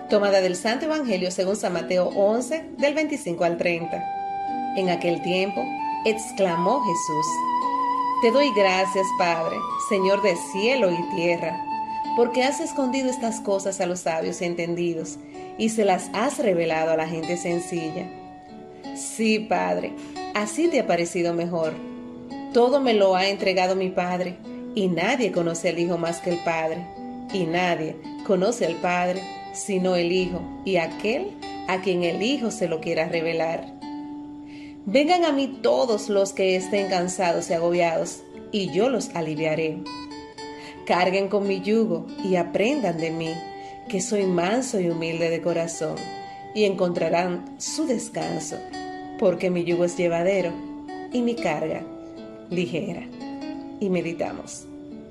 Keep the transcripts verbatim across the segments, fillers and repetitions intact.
Tomada del Santo Evangelio según San Mateo once, del veinticinco al treinta. En aquel tiempo, exclamó Jesús: Te doy gracias, Padre, Señor de cielo y tierra, porque has escondido estas cosas a los sabios y entendidos, y se las has revelado a la gente sencilla. Sí, Padre, así te ha parecido mejor. Todo me lo ha entregado mi Padre, y nadie conoce al Hijo más que el Padre, y nadie conoce al Padre sino el Hijo, y aquel a quien el Hijo se lo quiera revelar. Vengan a mí todos los que estén cansados y agobiados, y yo los aliviaré. Carguen con mi yugo y aprendan de mí, que soy manso y humilde de corazón, y encontrarán su descanso, porque mi yugo es llevadero y mi carga ligera. Y meditamos.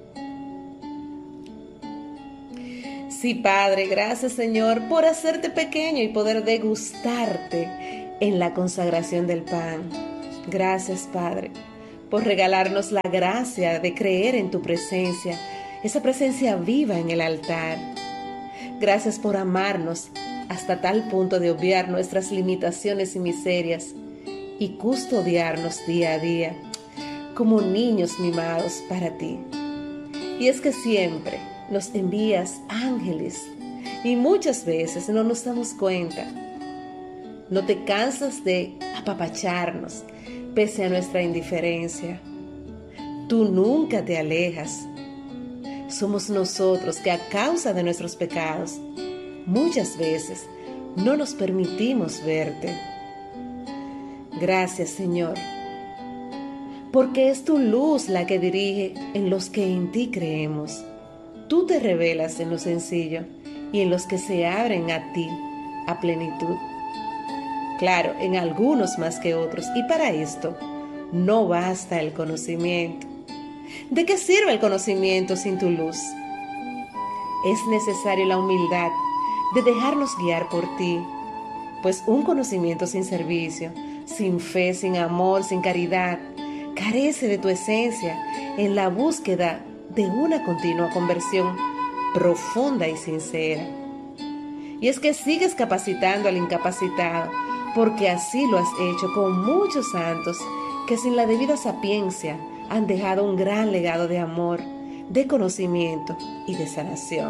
Sí, Padre, gracias, Señor, por hacerte pequeño y poder degustarte en la consagración del pan. Gracias, Padre, por regalarnos la gracia de creer en tu presencia, esa presencia viva en el altar. Gracias por amarnos hasta tal punto de obviar nuestras limitaciones y miserias y custodiarnos día a día como niños mimados para ti. Y es que siempre nos envías ángeles y muchas veces no nos damos cuenta. No te cansas de apapacharnos pese a nuestra indiferencia. Tú nunca te alejas. Somos nosotros que a causa de nuestros pecados muchas veces no nos permitimos verte. Gracias, Señor, porque es tu luz la que dirige en los que en ti creemos. Tú te revelas en lo sencillo y en los que se abren a ti a plenitud. Claro, en algunos más que otros, y para esto no basta el conocimiento. ¿De qué sirve el conocimiento sin tu luz? Es necesario la humildad de dejarnos guiar por ti, pues un conocimiento sin servicio, sin fe, sin amor, sin caridad, carece de tu esencia en la búsqueda de una continua conversión profunda y sincera. Y es que sigues capacitando al incapacitado, porque así lo has hecho con muchos santos que sin la debida sapiencia han dejado un gran legado de amor, de conocimiento y de sanación.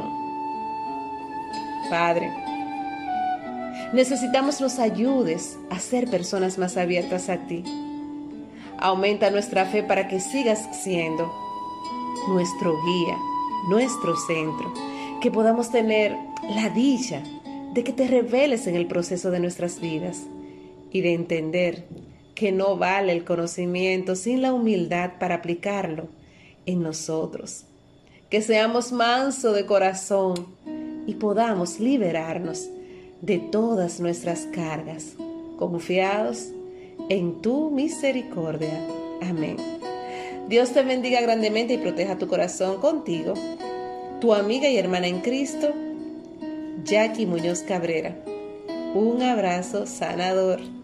Padre, necesitamos nos ayudes a ser personas más abiertas a ti. Aumenta nuestra fe para que sigas siendo nuestro guía, nuestro centro, que podamos tener la dicha de que te reveles en el proceso de nuestras vidas y de entender que no vale el conocimiento sin la humildad para aplicarlo en nosotros. Que seamos mansos de corazón y podamos liberarnos de todas nuestras cargas, confiados en tu misericordia. Amén. Dios te bendiga grandemente y proteja tu corazón contigo. Tu amiga y hermana en Cristo, Jackie Muñoz Cabrera. Un abrazo sanador.